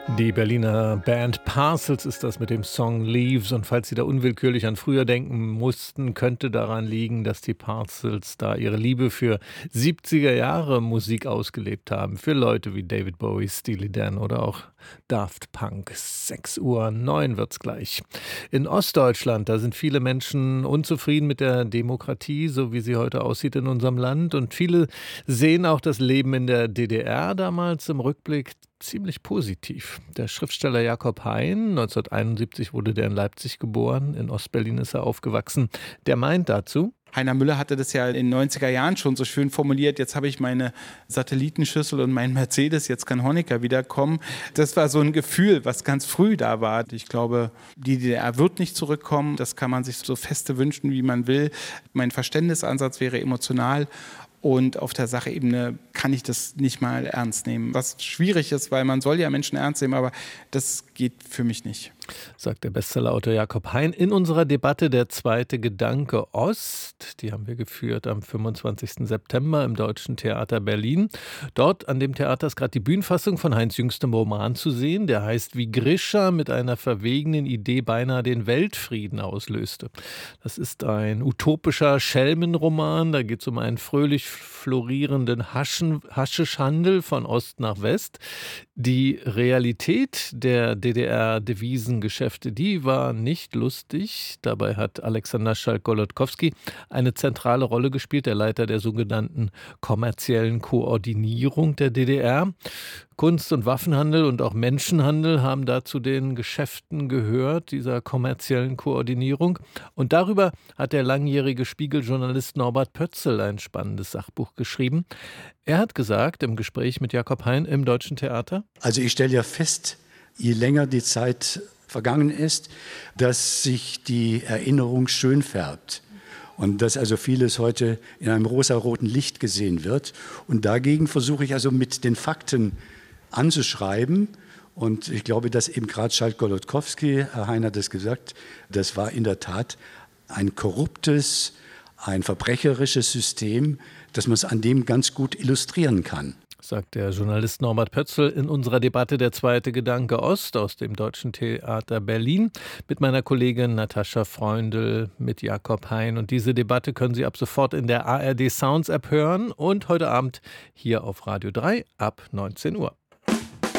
Die Berliner Band Parcels ist das mit dem Song Leaves. Und falls Sie da unwillkürlich an früher denken mussten, könnte daran liegen, dass die Parcels da ihre Liebe für 70er Jahre Musik ausgelebt haben. Für Leute wie David Bowie, Steely Dan oder auch Daft Punk. 6:09 wird's gleich. In Ostdeutschland, da sind viele Menschen unzufrieden mit der Demokratie, so wie sie heute aussieht in unserem Land. Und viele sehen auch das Leben in der DDR damals im Rückblick ziemlich positiv. Der Schriftsteller Jakob Hein, 1971 wurde der in Leipzig geboren, in Ostberlin ist er aufgewachsen, der meint dazu: Heiner Müller hatte das ja in den 90er Jahren schon so schön formuliert: Jetzt habe ich meine Satellitenschüssel und meinen Mercedes, jetzt kann Honecker wiederkommen. Das war so ein Gefühl, was ganz früh da war. Ich glaube, die DDR wird nicht zurückkommen. Das kann man sich so feste wünschen, wie man will. Mein Verständnisansatz wäre emotional. Und auf der Sachebene kann ich das nicht mal ernst nehmen. Was schwierig ist, weil man soll ja Menschen ernst nehmen, aber das geht für mich nicht. Sagt der Bestsellerautor Jakob Hein in unserer Debatte Der zweite Gedanke Ost. Die haben wir geführt am 25. September im Deutschen Theater Berlin. Dort an dem Theater ist gerade die Bühnenfassung von Heins jüngstem Roman zu sehen. Der heißt Wie Grischa mit einer verwegenen Idee beinahe den Weltfrieden auslöste. Das ist ein utopischer Schelmenroman. Da geht es um einen fröhlich florierenden Haschischhandel von Ost nach West. Die Realität der DDR-Devisengeschäfte, die war nicht lustig. Dabei hat Alexander Schalk-Golodkowski eine zentrale Rolle gespielt, der Leiter der sogenannten kommerziellen Koordinierung der DDR. Kunst- und Waffenhandel und auch Menschenhandel haben da zu den Geschäften gehört, dieser kommerziellen Koordinierung. Und darüber hat der langjährige Spiegeljournalist Norbert Pötzl ein spannendes Sachbuch geschrieben. Er hat gesagt, im Gespräch mit Jakob Hein im Deutschen Theater: Also ich stelle ja fest, je länger die Zeit vergangen ist, dass sich die Erinnerung schön färbt. Und dass also vieles heute in einem rosaroten Licht gesehen wird. Und dagegen versuche ich also mit den Fakten anzuschreiben. Und ich glaube, dass eben gerade Schalk-Golodkowski, Herr Hein hat es gesagt, das war in der Tat ein korruptes, ein verbrecherisches System, dass man es an dem ganz gut illustrieren kann. Sagt der Journalist Norbert Pötzl in unserer Debatte Der zweite Gedanke Ost aus dem Deutschen Theater Berlin mit meiner Kollegin Natascha Freundl, mit Jakob Hein. Und diese Debatte können Sie ab sofort in der ARD Sounds App hören und heute Abend hier auf Radio 3 ab 19 Uhr.